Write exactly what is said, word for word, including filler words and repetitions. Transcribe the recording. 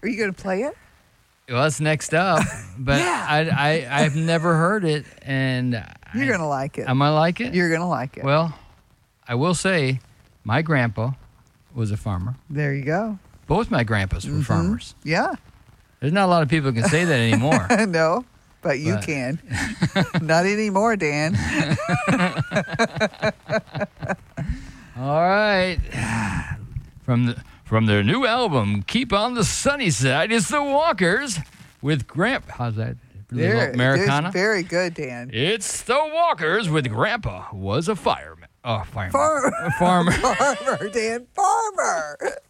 you going to play it? Well, it's next up, but Yeah. I, I, I've never heard it, and You're I, going to like it. Am I like it? You're going to like it. Well, I will say, my grandpa was a farmer. There you go. Both my grandpas were Mhm. farmers. Yeah. There's not a lot of people who can say that anymore. No, but you But- can. Not anymore, Dan. All right. From the from their new album, Keep on the Sunny Side, it's the Walkers with Grandpa. How's that? Little There, Americana? there's very good, Dan. It's the Walkers with Grandpa was a fireman. Oh, fireman. Farmer. Farmer. Farmer, Dan. Farmer.